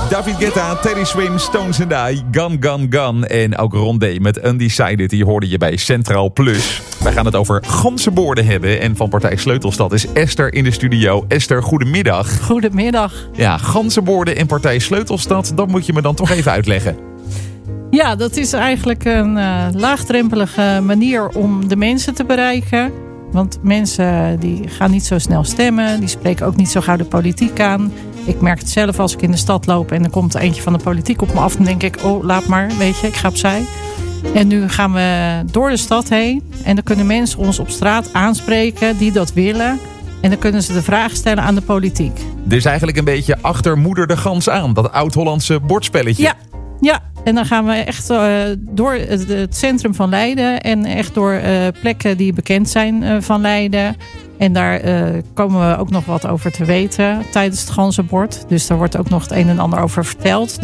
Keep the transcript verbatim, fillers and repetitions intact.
David Guetta, Teddy Swims, Stones and I, Gun Gun Gun. En ook Rondé met Undecided, die hoorde je bij Centraal Plus. Wij gaan het over ganzenborden hebben. En van partij Sleutelstad is Esther in de studio. Esther, goedemiddag. Goedemiddag. Ja, ganzenborden en partij Sleutelstad, dat moet je me dan toch even uitleggen. Ja, dat is eigenlijk een uh, laagdrempelige manier om de mensen te bereiken. Want mensen die gaan niet zo snel stemmen. Die spreken ook niet zo gauw de politiek aan. Ik merk het zelf als ik in de stad loop en er komt eentje van de politiek op me af. Dan denk ik, oh laat maar, weet je, ik ga opzij. En nu gaan we door de stad heen. En dan kunnen mensen ons op straat aanspreken die dat willen. En dan kunnen ze de vraag stellen aan de politiek. Dus eigenlijk een beetje achter moeder de gans aan. Dat oud-Hollandse bordspelletje. Ja, ja. En dan gaan we echt uh, door het, het centrum van Leiden. En echt door uh, plekken die bekend zijn uh, van Leiden. En daar uh, komen we ook nog wat over te weten tijdens het ganzenbord. Dus daar wordt ook nog het een en ander over verteld.